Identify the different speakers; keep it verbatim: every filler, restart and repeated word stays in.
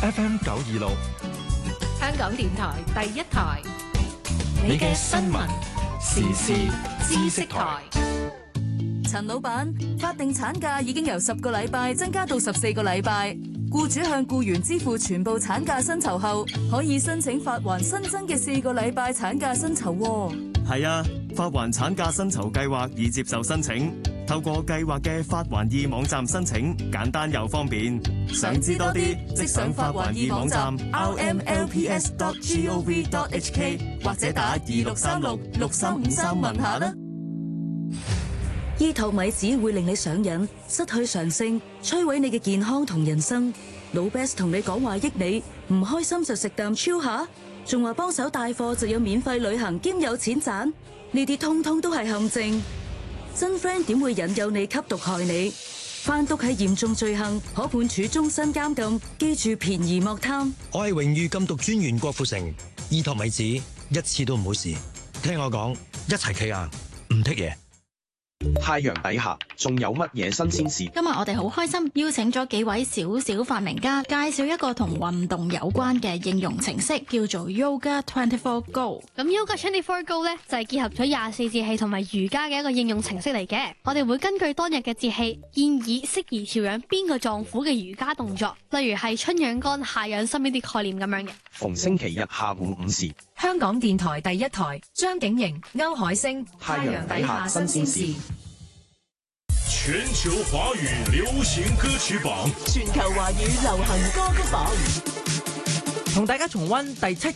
Speaker 1: F M 九二六，
Speaker 2: 香港電台第一台，
Speaker 1: 你嘅新聞時事知識台。
Speaker 3: 陳老闆，法定產假已經由十個禮拜增加到十四個禮拜，僱主向僱員支付全部產假薪酬後，可以申請發還新增嘅四個禮拜產假薪酬。
Speaker 4: 係啊，發還產假薪酬計劃已接受申請，透過計劃嘅發還易網站申請，簡單又方便。想知多啲，即上發還易網站 r m l p s dot gov dot h k 或者打二六三六六三五三問下啦。
Speaker 3: 醫托米子會令你上癮，失去常性，摧毀你嘅健康同人生。老 best 同你講話益你，唔開心就食啖超下，仲話幫手帶貨就有免費旅行兼有錢賺，呢啲通通都係陷阱。真 friend 點會引誘你吸毒害你？販毒係嚴重罪行，可判處終身監禁。記住便宜莫貪。
Speaker 5: 我係榮譽禁毒專員郭富城，醫托米子一次都唔好試，聽我講，一齊企硬，唔剔嘢。
Speaker 6: 太陽底下仲有乜嘢新鮮事？
Speaker 7: 今日我哋好開心邀請咗幾位小小發明家，介紹一個同運動有關嘅應用程式，叫做 Yoga 二十四 Go。
Speaker 8: 咁 Yoga 二十四 Go 咧就係結合咗廿四節氣同埋瑜伽嘅一個應用程式嚟嘅。我哋會根據當日嘅節氣，建議適宜調養邊個臟腑嘅瑜伽動作，例如係春養肝、夏養心呢啲概念咁樣嘅。
Speaker 6: 逢星期日下午五時，
Speaker 2: 香港電台第一台，張景瑩、歐海星，
Speaker 6: 太陽底下新鮮事。
Speaker 9: 全球華語流行歌曲榜，
Speaker 10: 全球華語流行歌曲榜，
Speaker 11: 同大家重溫第七